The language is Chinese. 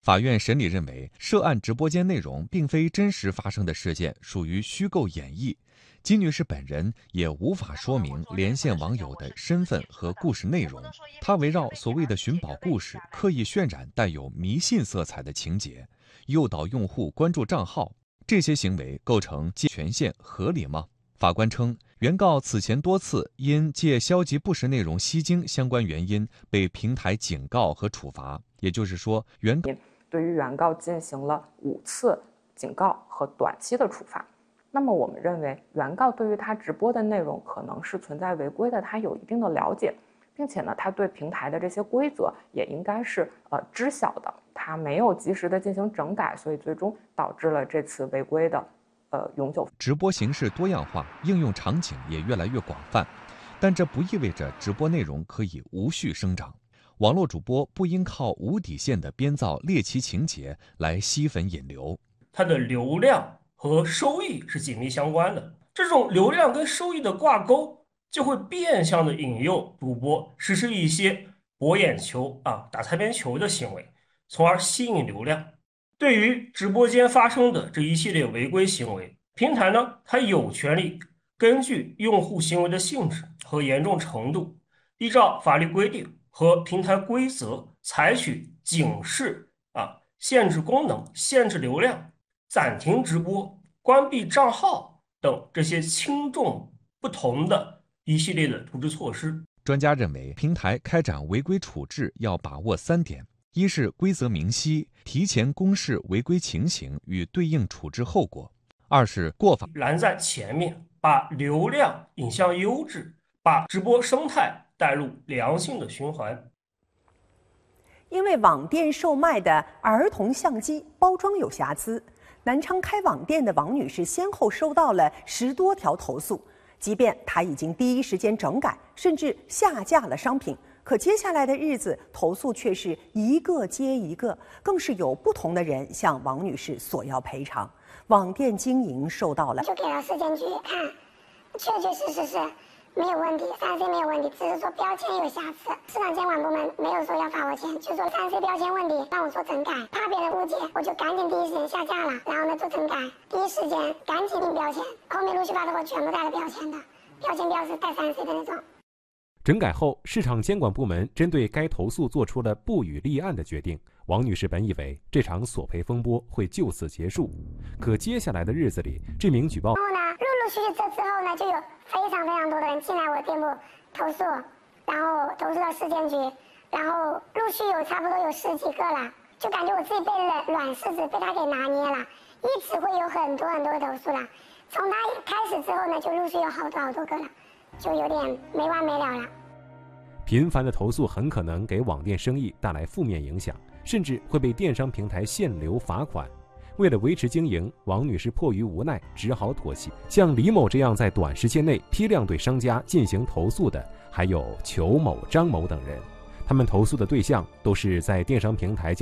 法院审理认为，涉案直播间内容并非真实发生的事件，属于虚构演绎。金女士本人也无法说明连线网友的身份和故事内容，她围绕所谓的寻宝故事，刻意渲染带有迷信色彩的情节，诱导用户关注账号，这些行为构成权限，合理吗？法官称，原告此前多次因借消极不实内容吸金相关原因被平台警告和处罚，也就是说， 对于原告进行了5次警告和短期的处罚。那么我们认为，原告对于他直播的内容可能是存在违规的，他有一定的了解，并且呢，他对平台的这些规则也应该是知晓的，他没有及时的进行整改，所以最终导致了这次违规的永久。 直播形式多样化，应用场景也越来越广泛，但这不意味着直播内容可以无序生长。网络主播不应靠无底线的编造猎奇情节来吸粉引流， 它的流量和收益是紧密相关的，这种流量跟收益的挂钩，就会变相的引诱主播实施一些博眼球打擦边球的行为，从而吸引流量。对于直播间发生的这一系列违规行为，平台呢，它有权利根据用户行为的性质和严重程度，依照法律规定和平台规则采取警示限制功能、限制流量、暂停直播、关闭账号等这些轻重不同的一系列的处置措施。 专家认为，平台开展违规处置要把握3点：一是规则明晰，提前公示违规情形与对应处置后果；二是过法拦在前面，把流量引向优质，把直播生态带入良性的循环。 因为网店售卖的儿童相机包装有瑕疵，南昌开网店的王女士先后收到了10多条投诉。即便她已经第一时间整改，甚至下架了商品，可接下来的日子，投诉却是一个接一个，更是有不同的人向王女士索要赔偿。网店经营受到了， 就给了市监局看，确实是没有问题，3C 没有问题，只是说标签有瑕疵。市场监管部门没有说要罚我钱，就说3C 标签问题，让我做整改，怕别人误解，我就赶紧第一时间下架了，然后呢做整改，第一时间赶紧印标签，后面陆续发的货全部带了标签的，标签标是带3C 的那种。 整改后，市场监管部门针对该投诉做出了不予立案的决定。王女士本以为这场索赔风波会就此结束，可接下来的日子里，这名举报然后呢，陆续这之后呢，就有非常多的人进来我店铺投诉，然后投诉到市监局，然后陆续有差不多有10几个了，就感觉我自己被软柿子被他给拿捏了，一直会有很多的投诉了。从他开始之后呢，就陆续有好多个了，就有点没完没了了。 频繁的投诉很可能给网店生意带来负面影响，甚至会被电商平台限流罚款。为了维持经营，王女士迫于无奈，只好妥协。像李某这样在短时间内批量对商家进行投诉的，还有裘某、张某等人。他们投诉的对象都是在电商平台